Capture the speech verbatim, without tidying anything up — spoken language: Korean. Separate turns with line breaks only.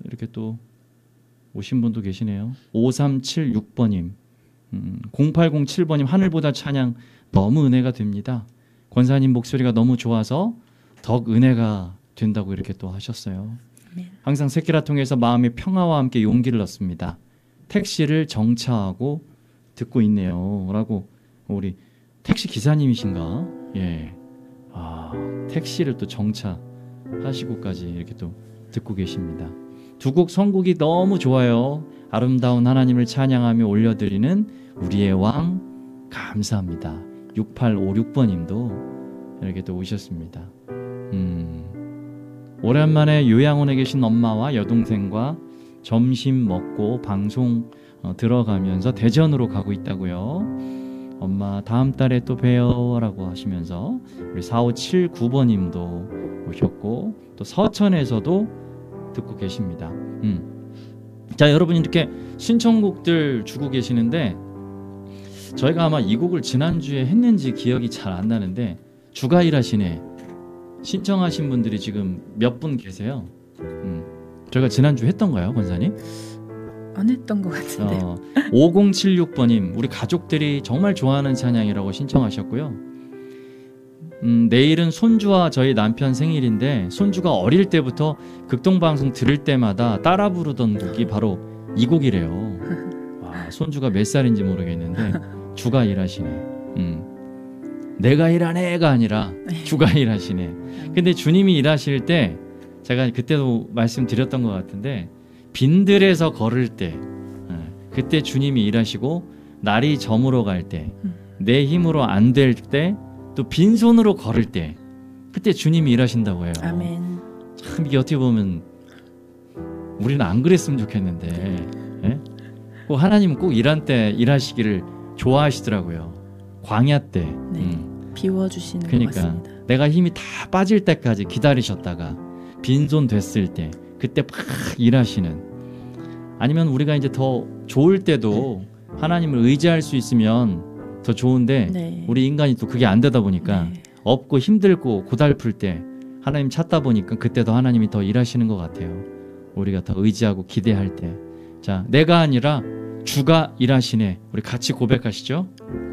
이렇게 또 오신 분도 계시네요. 오삼칠육 번님, 음, 공팔공칠 번님, 하늘보다 찬양 너무 은혜가 됩니다. 권사님 목소리가 너무 좋아서 덕 은혜가 된다고 이렇게 또 하셨어요. 항상 새끼라 통해서 마음의 평화와 함께 용기를 얻습니다. 택시를 정차하고 듣고 있네요. 라고 우리 택시 기사님이신가? 예. 아, 택시를 또 정차하시고까지 이렇게 또 듣고 계십니다. 두 곡 선곡이 너무 좋아요. 아름다운 하나님을 찬양하며 올려드리는 우리의 왕 감사합니다. 육팔오육 번님도 이렇게 또 오셨습니다. 음, 오랜만에 요양원에 계신 엄마와 여동생과 점심 먹고 방송 어, 들어가면서 대전으로 가고 있다고요. 엄마 다음 달에 또 봬요 라고 하시면서 우리 사오칠구 번님도 오셨고 또 서천에서도 듣고 계십니다. 음. 자, 여러분 이렇게 신청곡들 주고 계시는데 저희가 아마 이 곡을 지난주에 했는지 기억이 잘 안 나는데 주가 일하시네 신청하신 분들이 지금 몇 분 계세요. 음. 저희가 지난주 했던가요, 권사님?
안 했던 것 같은데요.
어, 오공칠육 번님 우리 가족들이 정말 좋아하는 찬양이라고 신청하셨고요. 음, 내일은 손주와 저희 남편 생일인데 손주가 어릴 때부터 극동방송 들을 때마다 따라 부르던 곡이 바로 이 곡이래요. 와, 손주가 몇 살인지 모르겠는데 주가 일하시네. 음. 내가 일하네가 아니라 주가 일하시네. 근데 주님이 일하실 때 제가 그때도 말씀드렸던 것 같은데 빈들에서 걸을 때 그때 주님이 일하시고 날이 저물어 갈 때 내 힘으로 안 될 때 또 빈손으로 걸을 때 그때 주님이 일하신다고 해요.
아멘.
참 이게 어떻게 보면 우리는 안 그랬으면 좋겠는데 예? 꼭 하나님은 꼭 일한 때 일하시기를 좋아하시더라고요. 광야 때
네,
음.
비워주시는
그러니까
것 같습니다.
내가 힘이 다 빠질 때까지 기다리셨다가 빈손 됐을 때 그때 막 일하시는 아니면 우리가 이제 더 좋을 때도 하나님을 의지할 수 있으면 더 좋은데
네.
우리 인간이 또 그게 안 되다 보니까
네.
없고 힘들고 고달플 때 하나님 찾다 보니까 그때도 하나님이 더 일하시는 것 같아요. 우리가 더 의지하고 기대할 때. 자, 내가 아니라 주가 일하시네. 우리 같이 고백하시죠.